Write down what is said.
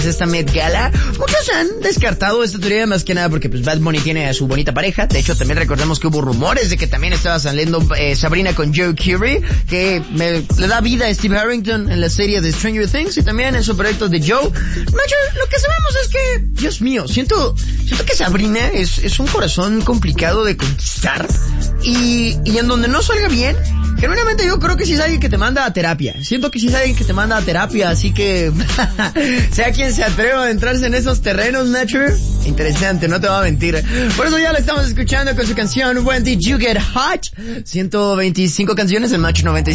esta Met Gala. Muchos han descartado esta teoría más que nada porque pues Bad Bunny tiene a su bonita pareja. De hecho, también recordemos que hubo rumores de que también estaba saliendo Sabrina con Joe Curry, que le da vida a Steve Harrington en la serie de Stranger Things y también en su proyecto de Joe. Macho, lo que sabemos es que, Dios mío, siento que Sabrina es un corazón complicado de conquistar y en donde no salga bien, genuinamente yo creo que sí es alguien que te manda a terapia. Siento que sí es alguien que te manda a terapia, así que sea quien se atreva a adentrarse en esos terrenos, Nacho. Interesante, no te voy a mentir. Por eso ya la estamos escuchando con su canción When Did You Get Hot. 125 canciones en Macho 95.